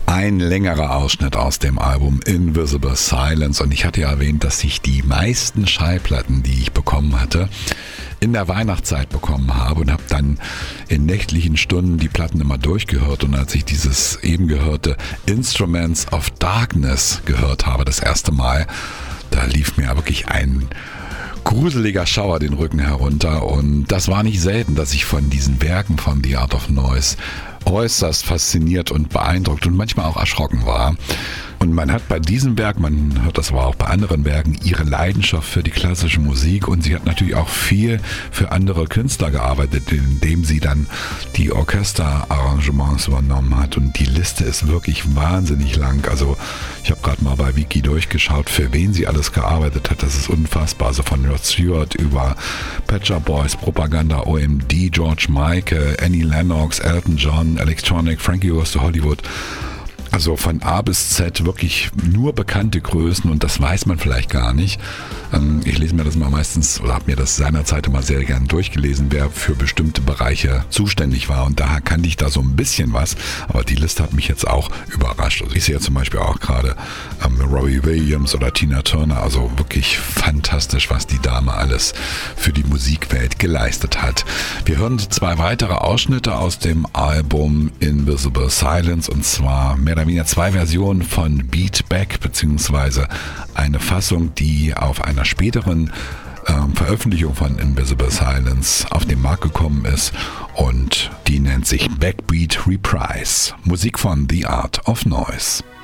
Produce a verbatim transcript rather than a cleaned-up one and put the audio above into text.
Ein längerer Ausschnitt aus dem Album Invisible Silence, und ich hatte ja erwähnt, dass ich die meisten Schallplatten, die ich bekommen hatte, in der Weihnachtszeit bekommen habe und habe dann in nächtlichen Stunden die Platten immer durchgehört, und als ich dieses eben gehörte Instruments of Darkness gehört habe, das erste Mal, da lief mir wirklich ein gruseliger Schauer den Rücken herunter, und das war nicht selten, dass ich von diesen Werken von The Art of Noise äußerst fasziniert und beeindruckt und manchmal auch erschrocken war. Und man hat bei diesem Werk, man hört das aber auch bei anderen Werken, ihre Leidenschaft für die klassische Musik, und sie hat natürlich auch viel für andere Künstler gearbeitet, indem sie dann die Orchesterarrangements übernommen hat, und die Liste ist wirklich wahnsinnig lang. Also ich habe gerade mal bei Wiki durchgeschaut, für wen sie alles gearbeitet hat. Das ist unfassbar. Also von Rod Stewart über Pet Shop Boys, Propaganda, O M D, George Michael, Annie Lennox, Elton John, Electronic, Frankie Goes to Hollywood. Also von A bis Z wirklich nur bekannte Größen, und das weiß man vielleicht gar nicht. Ich lese mir das mal meistens, oder habe mir das seinerzeit immer sehr gern durchgelesen, wer für bestimmte Bereiche zuständig war, und daher kannte ich da so ein bisschen was, aber die Liste hat mich jetzt auch überrascht. Also ich sehe ja zum Beispiel auch gerade ähm, Robbie Williams oder Tina Turner, also wirklich fantastisch, was die Dame alles für die Musikwelt geleistet hat. Wir hören zwei weitere Ausschnitte aus dem Album Invisible Silence, und zwar mehr oder weniger zwei Versionen von Beat Back, beziehungsweise eine Fassung, die auf einer späteren ähm, Veröffentlichung von Invisible Silence auf den Markt gekommen ist, und die nennt sich Backbeat Reprise. Musik von The Art of Noise.